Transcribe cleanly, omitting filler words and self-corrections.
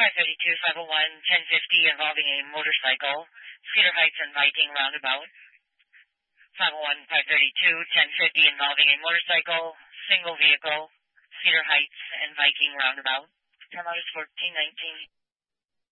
532, 501, 1050 involving a motorcycle, Cedar Heights and Viking roundabout. 501, 532, 1050 involving a motorcycle, single vehicle, Cedar Heights and Viking roundabout. Time out is 1419.